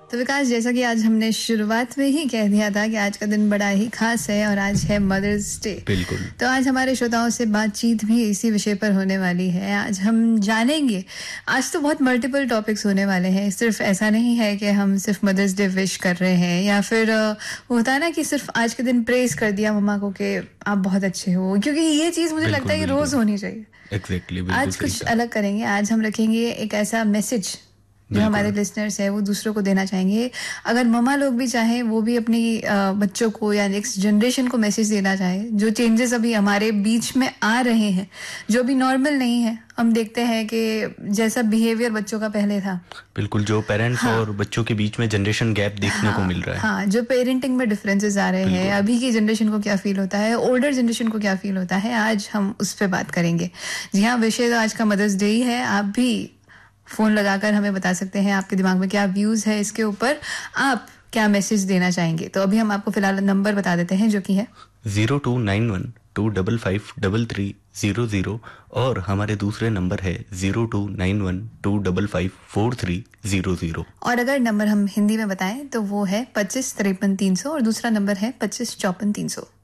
तो विकास, जैसा कि आज हमने शुरुआत में ही कह दिया था कि आज का दिन बड़ा ही खास है और आज है मदर्स डे। बिल्कुल। तो आज हमारे श्रोताओं से बातचीत भी इसी विषय पर होने वाली है। आज हम जानेंगे, आज तो बहुत मल्टीपल टॉपिक्स होने वाले हैं। सिर्फ ऐसा नहीं है कि हम सिर्फ मदर्स डे विश कर रहे हैं या फिर होता है ना कि सिर्फ आज के दिन प्रेज कर दिया मम्मा को कि आप बहुत अच्छे हो, क्योंकि ये चीज़ मुझे लगता है कि रोज़ होनी चाहिए। एग्जैक्टली, आज कुछ अलग करेंगे। आज हम रखेंगे एक ऐसा मैसेज जो हमारे लिसनर्स है वो दूसरों को देना चाहेंगे। अगर मम्मा लोग भी चाहें, वो भी अपनी बच्चों को या नेक्स्ट जनरेशन को मैसेज देना चाहें। जो चेंजेस अभी हमारे बीच में आ रहे हैं, जो भी नॉर्मल नहीं है, हम देखते हैं कि जैसा बिहेवियर बच्चों का पहले था, बिल्कुल, जो पेरेंट्स और बच्चों के बीच में जनरेशन गैप देखने को मिल रहा है। हाँ, जो पेरेंटिंग में डिफरेंसेस आ रहे हैं, अभी की जनरेशन को क्या फील होता है, ओल्डर जनरेशन को क्या फील होता है, आज हम उस पर बात करेंगे। जी हाँ, विषय तो आज का मदर्स डे ही है। आप भी फोन लगाकर हमें बता सकते हैं आपके दिमाग में क्या व्यूज है इसके ऊपर, आप क्या मैसेज देना चाहेंगे। तो अभी हम आपको फिलहाल नंबर बता देते हैं, जो कि है 0291255300 और हमारे दूसरे नंबर है 0291255430। और अगर नंबर हम हिंदी में बताएं तो वो है 2553 300 और दूसरा नंबर है 2554 300।